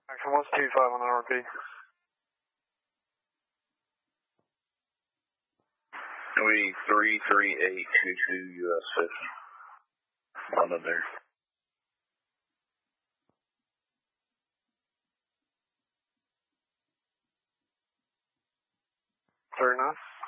Action 125 on RP. We 33822 US 50. On there. Very nice.